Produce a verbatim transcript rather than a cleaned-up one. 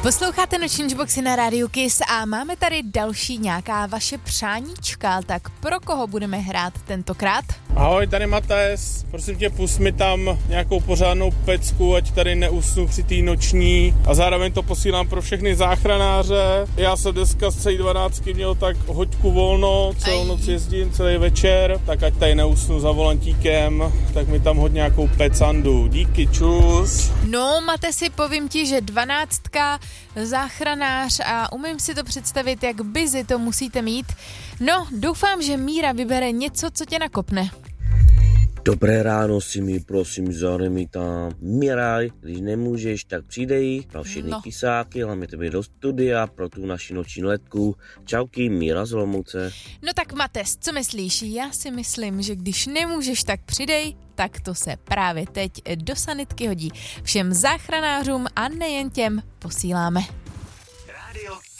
Posloucháte Noční boxy na rádiu Kiss a máme tady další nějaká vaše přáníčka, tak pro koho budeme hrát tentokrát? Ahoj, tady Mates, prosím tě, pust mi tam nějakou pořádnou pecku, ať tady neusnu při té noční a zároveň to posílám pro všechny záchranáře. Já jsem dneska z celý dvanáctky měl tak hoďku volno, celou noc jezdím, celý večer, tak ať tady neusnu za volantíkem, tak mi tam hoď nějakou pecandu. Díky, čus. No, Matesi, povím ti, že dvanáctka, záchranář a umím si to představit, jak busy to musíte mít. No, doufám, že Míra vybere něco, co tě nakopne. Dobré ráno si mi prosím zájmy tam Miraj, když nemůžeš, tak přidej pro všechny no. Kysáky, hlavně tebe do studia pro tu naši noční letku. Čauky, Míra z Olomouce. No tak Mates, co myslíš? Já si myslím, že když nemůžeš, tak přidej, tak to se právě teď do sanitky hodí. Všem záchranářům a nejen těm posíláme. Radio